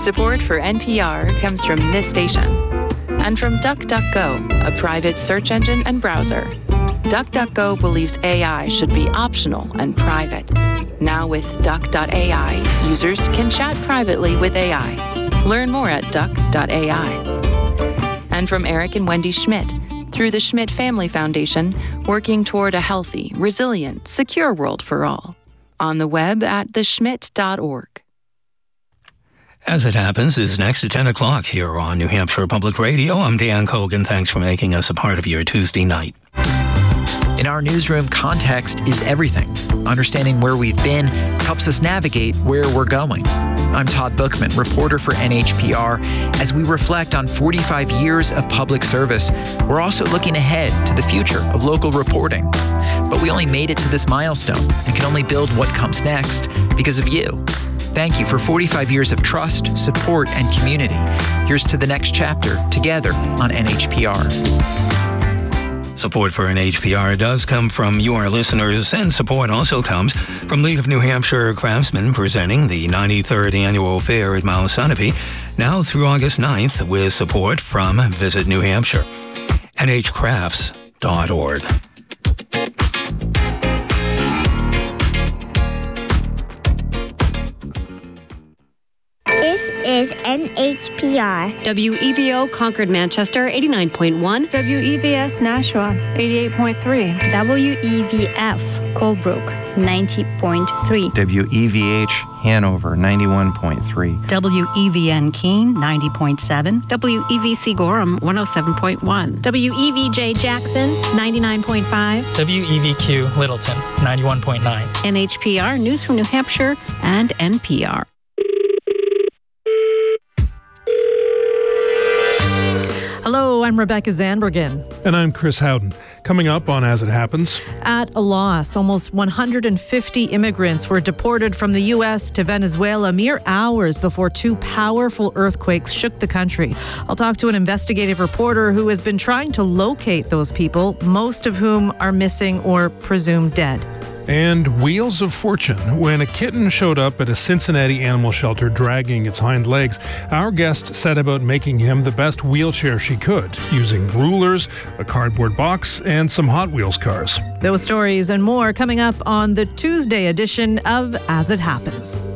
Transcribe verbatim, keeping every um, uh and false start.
Support for N P R comes from this station and from DuckDuckGo, a private search engine and browser. DuckDuckGo believes A I should be optional and private. Now with Duck dot A I, users can chat privately with A I. Learn more at Duck dot A I. And from Eric and Wendy Schmidt, through the Schmidt Family Foundation, working toward a healthy, resilient, secure world for all. On the web at the schmidt dot org. As It Happens is next at ten o'clock here on New Hampshire Public Radio. I'm Dan Cogan. Thanks for making us a part of your Tuesday night. In our newsroom, context is everything. Understanding where we've been helps us navigate where we're going. I'm Todd Bookman, reporter for N H P R. As we reflect on forty-five years of public service, we're also looking ahead to the future of local reporting. But we only made it to this milestone and can only build what comes next because of you. Thank you for forty-five years of trust, support, and community. Here's to the next chapter together on N H P R. Support for N H P R does come from your listeners, and support also comes from League of New Hampshire Craftsmen presenting the ninety-third Annual Fair at Mount Sunapee, now through August ninth, with support from Visit New Hampshire. N H crafts dot org. This is N H P R. W E V O Concord Manchester eighty-nine point one. W E V S Nashua eighty-eight point three. W E V F Colebrook ninety point three. W E V H Hanover ninety-one point three. W E V N Keene ninety point seven. W E V C Gorham one oh seven point one. W E V J Jackson ninety-nine point five. W E V Q Littleton ninety-one point nine. N H P R News from New Hampshire and N P R. Hello, I'm Rebecca Zandbergen. And I'm Chris Howden. Coming up on As It Happens. At a loss, almost one hundred fifty immigrants were deported from the U S to Venezuela mere hours before two powerful earthquakes shook the country. I'll talk to an investigative reporter who has been trying to locate those people, most of whom are missing or presumed dead. And Wheels of Fortune. When a kitten showed up at a Cincinnati animal shelter dragging its hind legs, our guest set about making him the best wheelchair she could, using rulers, a cardboard box, and some Hot Wheels cars. Those stories and more coming up on the Tuesday edition of As It Happens.